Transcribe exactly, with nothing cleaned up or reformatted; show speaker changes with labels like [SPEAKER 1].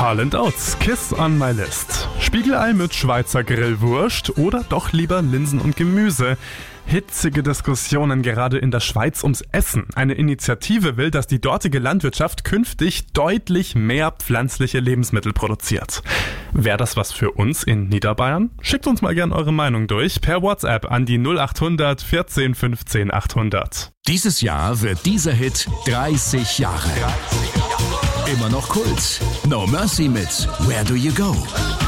[SPEAKER 1] Harland Oates, Kiss on my list. Spiegelei mit Schweizer Grillwurst oder doch lieber Linsen und Gemüse? Hitzige Diskussionen gerade in der Schweiz ums Essen. Eine Initiative will, dass die dortige Landwirtschaft künftig deutlich mehr pflanzliche Lebensmittel produziert. Wäre das was für uns in Niederbayern? Schickt uns mal gern eure Meinung durch per WhatsApp an die null acht hundert vierzehn fünfzehn achthundert.
[SPEAKER 2] Dieses Jahr wird dieser Hit dreißig Jahre. Immer noch Kult. No Mercy mit Where Do You Go?